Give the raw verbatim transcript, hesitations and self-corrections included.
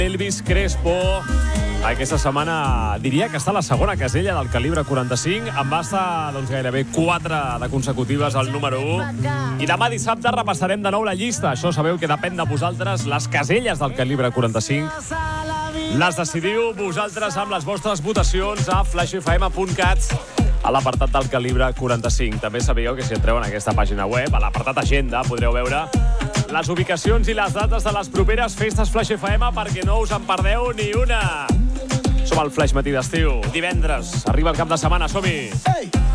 Elvis Crespo. Aquesta setmana diria que està a la segona casella del calibre quaranta-cinc. En va estar doncs, gairebé quatre de consecutives al número u. I demà dissabte repassarem de nou la llista. Això sabeu que depèn de vosaltres. Les caselles del calibre quaranta-cinc les decidiu vosaltres amb les vostres votacions a flash f m punt cat a l'apartat del calibre quaranta-cinc. També sabíeu que si entreu en aquesta pàgina web, a l'apartat agenda, podreu veure les ubicacions i les dates de les properes festes Flash F M perquè no us en perdeu ni una. Som al Flash Matí d'estiu. Divendres arriba el cap de setmana. Som-hi! Hey!